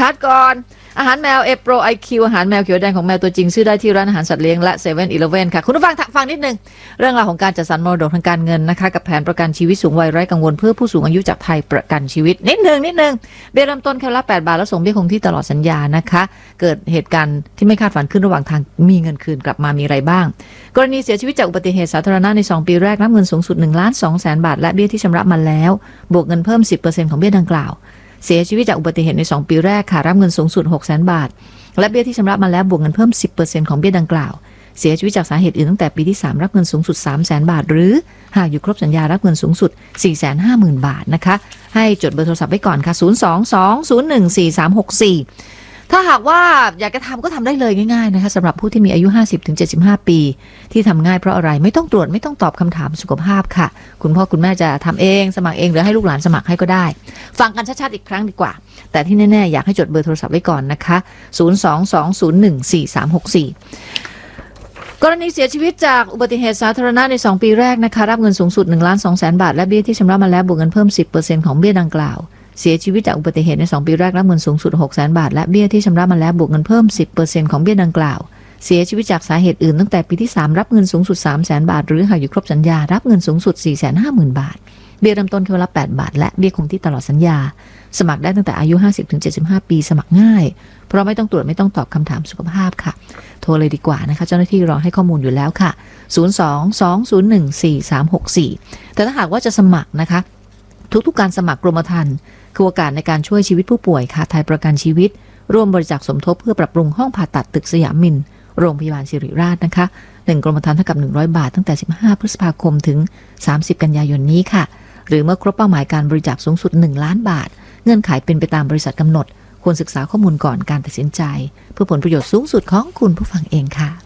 าร์ดก่อนอาหารแมวเอโปรไอคิวอาหารแมวเขียวแดงของแมวตัวจริงซื้อได้ที่ร้านอาหารสัตว์เลี้ยงและเซเว่นอีเลฟเว่นค่ะคุณผู้ฟังนิดนึงเรื่องราวของการจัดสรรมรดกทางการเงินนะคะกับแผนประกันชีวิตสูงวัยไร้กังวลเพื่อผู้สูงอายุจากไทยประกันชีวิตนิดนึงเบี้ยเริ่มต้นแค่ละ8 บาทแล้วส่งเบี้ยคงที่ตลอดสัญญานะคะเกิดเหตุการณ์ที่ไม่คาดฝันขึ้นระหว่างทางมีเงินคืนกลับมามีอะไรบ้างกรณีเสียชีวิตจากอุบัติเหตุสาธารณะใน2 ปีแรกรับเงินสูงสุด1,200,000 บาทและเบี้ยที่ชำระมาแล้วบวกเงินเพิ่ม 10% ของเบี้ยดังกล่าวเสียชีวิตจากอุบัติเหตุใน2 ปีแรกค่ะรับเงินสูงสุด600,000 บาทและเบี้ยที่ชำระมาแล้วบวกเงินเพิ่ม 10% ของเบี้ยดังกล่าวเสียชีวิตจากสาเหตุอื่นตั้งแต่ปีที่3รับเงินสูงสุด 300,000 บาทหรือหากอยู่ครบสัญญารับเงินสูงสุด 450,000 บาทนะคะให้จดเบอร์โทรศัพท์ไว้ก่อนค่ะ022014364ถ้าหากว่าอยากจะทำก็ทำได้เลยง่ายๆนะคะสำหรับผู้ที่มีอายุ 50-75 ปีที่ทำง่ายเพราะอะไรไม่ต้องตรวจไม่ต้องตอบคำถามสุขภาพค่ะคุณพ่อคุณแม่จะทำเองสมัครเองหรือให้ลูกหลานสมัครให้ก็ได้ฟังกันชัดๆอีกครั้งดีกว่าแต่ที่แน่ๆอยากให้จดเบอร์โทรศัพท์ไว้ก่อนนะคะ022014364กรณีเสียชีวิตจากอุบัติเหตุสาธารณะใน2 ปีแรกนะคะรับเงินสูงสุด 1,200,000 บาทและเบี้ยที่ชำระมาแล้วบวกเงินเพิ่ม 10% ของเบี้ยดังกล่าวเสียชีวิตจากอุบัติเหตุใน2 ปีแรกรับเงินสูงสุด 600,000 บาทและเบี้ยที่ชำระมาแล้วบวกเงินเพิ่ม 10% ของเบี้ยดังกล่าวเสียชีวิตจากสาเหตุอื่นตั้งแต่ปีที่3รับเงินสูงสุด 300,000 บาทหรือหากอยู่ครบสัญญารับเงินสูงสุด 450,000 บาทเบี้ยเริ่มต้นแค่ละ8 บาทและเบี้ยคงที่ตลอดสัญญาสมัครได้ตั้งแต่อายุ 50-75 ปีสมัครง่ายเพราะไม่ต้องตรวจไม่ต้องตอบคำถามสุขภาพค่ะโทรเลยดีกว่านะคะเจ้าหน้าที่รอให้ข้อมูลอยู่แล้วค่ะ022014364แต่ถ้าหากว่าจะสมัครนะคะทุกๆการสมัครกรมธรรม์คือโอกาสในการช่วยชีวิตผู้ป่วยค่ะไทยประกันชีวิตร่วมบริจาคสมทบเพื่อปรับปรุงห้องผ่าตัดตึกสยามมินโรงพยาบาลศิริราชนะคะ1กรมธรรม์เท่ากับ100 บาทตั้งแต่15 พฤษภาคมถึง30 กันยายนนี้ค่ะหรือเมื่อครบเป้าหมายการบริจาคสูงสุด1 ล้านบาทเงื่อนไขเป็นไปตามบริษัทกำหนดควรศึกษาข้อมูลก่อนการตัดสินใจเพื่อผลประโยชน์สูงสุดของคุณผู้ฟังเองค่ะ